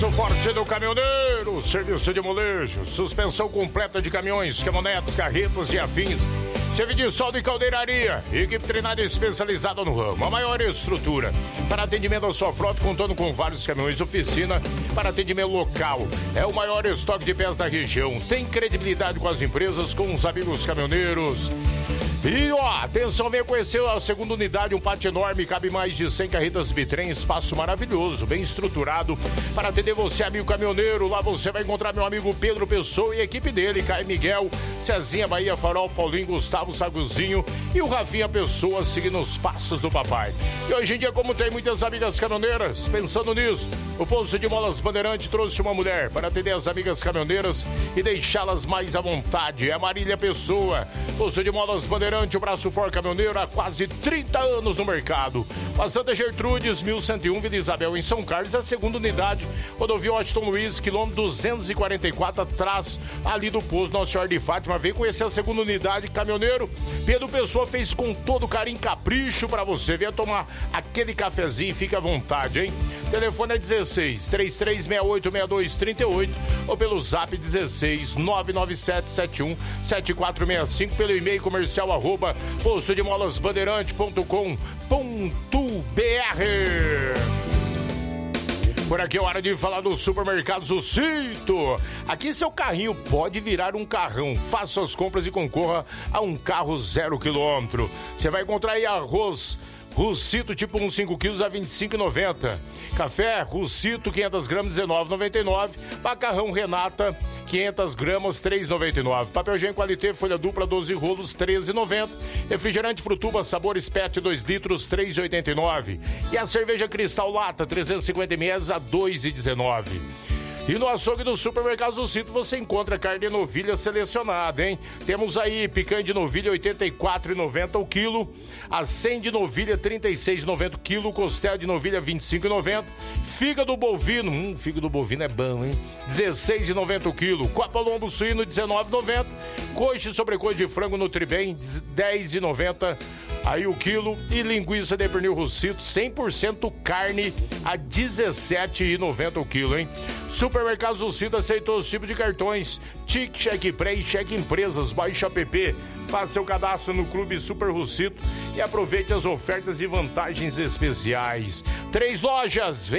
Forte do caminhoneiro, serviço de molejo, suspensão completa de caminhões, caminhonetes, carretas e afins, serviço de solda e caldeiraria, equipe treinada e especializada no ramo, a maior estrutura para atendimento à sua frota, contando com vários caminhões, oficina para atendimento local, é o maior estoque de peças da região, tem credibilidade com as empresas, com os amigos caminhoneiros. E atenção, venha conhecer a segunda unidade, um pátio enorme, cabe mais de 100 carretas bitrem, espaço maravilhoso, bem estruturado para atender você, amigo caminhoneiro. Lá você vai encontrar meu amigo Pedro Pessoa e a equipe dele, Caio Miguel, Cezinha Bahia, Farol, Paulinho, Gustavo Saguzinho e o Rafinha Pessoa, seguindo os passos do papai. E hoje em dia, como tem muitas amigas caminhoneiras, pensando nisso, o Posto de Molas Bandeirante trouxe uma mulher para atender as amigas caminhoneiras e deixá-las mais à vontade. É a Marília Pessoa, Posto de Molas Bandeirante, o braço forte caminhoneiro há quase 30 anos no mercado. A Santa Gertrudes, 1101, Vila Isabel, em São Carlos, a segunda unidade, rodovia Washington Luiz, quilômetro 244, atrás ali do posto Nossa Senhora de Fátima. Vem conhecer a segunda unidade, caminhoneiro. Pedro Pessoa fez com todo carinho, capricho pra você. Venha tomar aquele cafezinho, fica à vontade, hein? Telefone é 16 3368 6238 ou pelo zap 16 99771 7465, pelo e-mail comercial @postodemolasbandeirante.com.br. Por aqui é hora de falar dos supermercados O Cito. Aqui seu carrinho pode virar um carrão. Faça as compras e concorra a um carro 0 km. Você vai encontrar aí arroz Russito tipo 1,5 kg a R$ 25,90. Café Russito 500 gramas R$ 19,99. Macarrão Renata 500 gramas R$ 3,99. Papel higiênico Qualité folha dupla 12 rolos R$ 13,90. Refrigerante Frutuba sabores PET 2 litros R$ 3,89. E a cerveja Cristal Lata 350 ml a R$ 2,19. E no açougue do Supermercados do Cito você encontra carne de novilha selecionada, hein? Temos aí picanha de novilha R$ 84,90 o quilo, a 100 de novilha R$ 36,90 o quilo, costela de novilha R$ 25,90, fígado bovino, fígado bovino é bom, hein? R$ 16,90 o quilo, copa lombo suíno R$ 19,90, coxa e sobrecoxa de frango Nutribem R$ 10,90 aí o quilo, e linguiça de pernil Russito 100% carne a R$ 17,90 o quilo, hein? Supermercados do Cito aceitou os tipos de cartões TIC, Cheque Pré e Cheque Empresas. Baixe o app, faça seu cadastro no Clube Super Russito e aproveite as ofertas e vantagens especiais. 3 lojas,